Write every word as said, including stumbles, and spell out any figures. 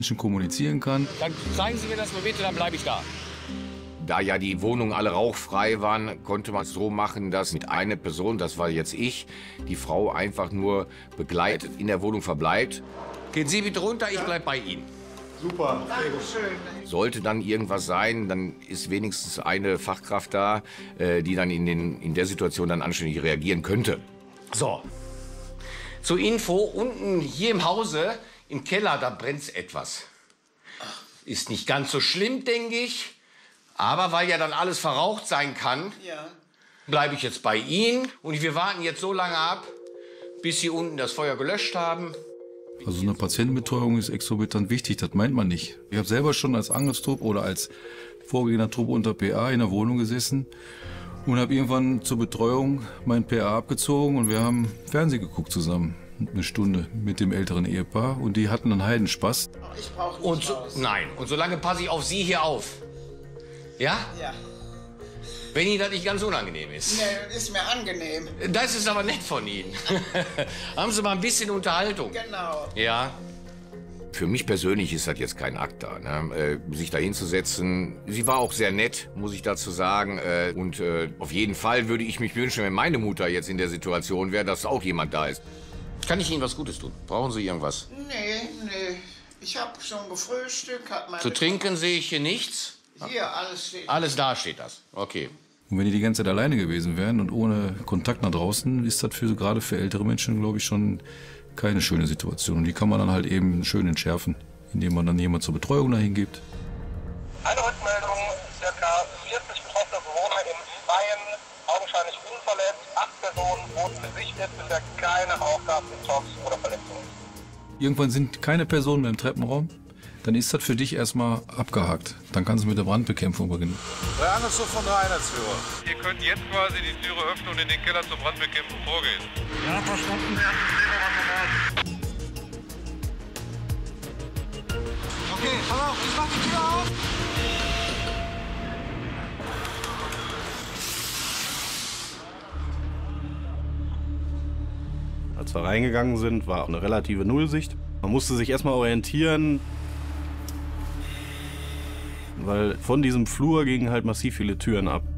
Menschen kommunizieren kann. Dann zeigen Sie mir das mal bitte, dann bleibe ich da. Da ja die Wohnungen alle rauchfrei waren, konnte man es so machen, dass mit einer Person, das war jetzt ich, die Frau einfach nur begleitet in der Wohnung verbleibt. Gehen Sie bitte runter, ich bleib bei Ihnen. Super. Sollte dann irgendwas sein, dann ist wenigstens eine Fachkraft da, äh, die dann in, den, in der Situation dann anständig reagieren könnte. So, zur Info, unten hier im Hause, im Keller, da brennt etwas. Ist nicht ganz so schlimm, denke ich. Aber weil ja dann alles verraucht sein kann, Ja. bleibe ich jetzt bei Ihnen. Und wir warten jetzt so lange ab, bis Sie unten das Feuer gelöscht haben. Also eine Patientenbetreuung ist exorbitant wichtig, das meint man nicht. Ich habe selber schon als Angelstrupp oder als Vorgängertrupp unter P A in der Wohnung gesessen und habe irgendwann zur Betreuung meinen P A abgezogen und wir haben Fernsehen geguckt zusammen. Eine Stunde mit dem älteren Ehepaar und die hatten einen Heidenspaß. Ich brauche nicht Und so, raus. nein, und solange passe ich auf Sie hier auf. Ja? Ja. Wenn Ihnen das nicht ganz unangenehm ist. Nee, ist mir angenehm. Das ist aber nett von Ihnen. Haben Sie mal ein bisschen Unterhaltung. Genau. Ja. Für mich persönlich ist das jetzt kein Akt da, ne? äh, sich da hinzusetzen. Sie war auch sehr nett, muss ich dazu sagen. Äh, und äh, auf jeden Fall würde ich mich wünschen, wenn meine Mutter jetzt in der Situation wäre, dass auch jemand da ist. Kann ich Ihnen was Gutes tun? Brauchen Sie irgendwas? Nee, nee. Ich habe schon gefrühstückt. Hab meine Zu trinken sehe ich hier nichts. Hier, alles steht. Alles da steht das. Okay. Und wenn die die ganze Zeit alleine gewesen wären und ohne Kontakt nach draußen, ist das für, gerade für ältere Menschen, glaube ich, schon keine schöne Situation. Und die kann man dann halt eben schön entschärfen, indem man dann jemand zur Betreuung dahin gibt. Eine Rückmeldung, circa vierzig betroffene Bewohner im Freien, augenscheinlich unverletzt, acht Personen wurden besichtigt, bisher keine Aufgaben, Talks oder Verletzungen. Irgendwann sind keine Personen mehr im Treppenraum, dann ist das für dich erstmal abgehakt. Dann kannst du mit der Brandbekämpfung beginnen. Der Angelzug von der Einheitsführer. Ihr könnt jetzt quasi die Türe öffnen und in den Keller zur Brandbekämpfung vorgehen. Ja, verstanden. Okay, pass auf, ich mach die Tür auf. Als wir reingegangen sind, war eine relative Nullsicht. Man musste sich erstmal orientieren, weil von diesem Flur gingen halt massiv viele Türen ab.